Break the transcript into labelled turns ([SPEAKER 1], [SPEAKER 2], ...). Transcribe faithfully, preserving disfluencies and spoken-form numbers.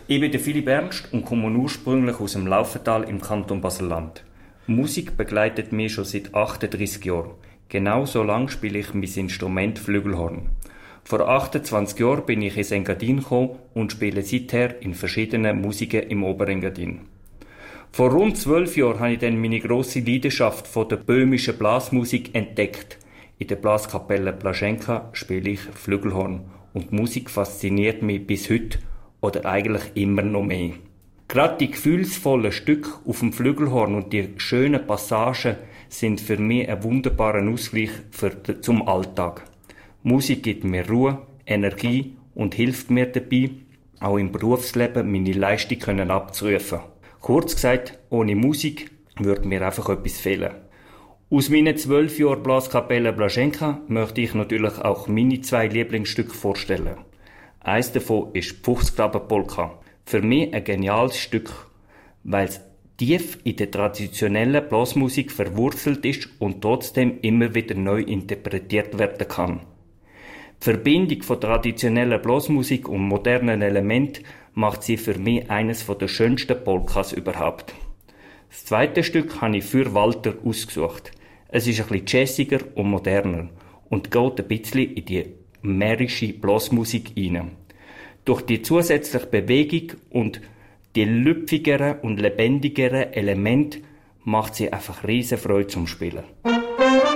[SPEAKER 1] Ich bin der Philipp Ernst und komme ursprünglich aus dem Laufental im Kanton Basel-Land. Musik begleitet mich schon seit achtunddreissig Jahren. Genau so lange spiele ich mein Instrument Flügelhorn. Vor achtundzwanzig Jahren bin ich ins Engadin gekommen und spiele seither in verschiedenen Musiken im Oberengadin. Vor rund zwölf Jahren habe ich dann meine grosse Leidenschaft von der böhmischen Blasmusik entdeckt. In der Blaskapelle Blaschenka spiele ich Flügelhorn und die Musik fasziniert mich bis heute oder eigentlich immer noch mehr. Gerade die gefühlsvollen Stücke auf dem Flügelhorn und die schönen Passagen sind für mich ein wunderbarer Ausgleich für, zum Alltag. Musik gibt mir Ruhe, Energie und hilft mir dabei, auch im Berufsleben meine Leistung können abzurufen. Kurz gesagt, ohne Musik würde mir einfach etwas fehlen. Aus meinen zwölf Jahren Blaskapelle Blaschenka möchte ich natürlich auch meine zwei Lieblingsstücke vorstellen. Eines davon ist die Fuchsgraben-Polka. Für mich ein geniales Stück, weil es tief in der traditionellen Blasmusik verwurzelt ist und trotzdem immer wieder neu interpretiert werden kann. Die Verbindung von traditioneller Blasmusik und modernen Elementen macht sie für mich eines der schönsten Polkas überhaupt. Das zweite Stück habe ich für Walter ausgesucht. Es ist ein bisschen jazziger und moderner und geht ein bisschen in die mährische Blasmusik hinein. Durch die zusätzliche Bewegung und die lüpfigeren und lebendigeren Elemente macht sie einfach riesen Freude zum Spielen.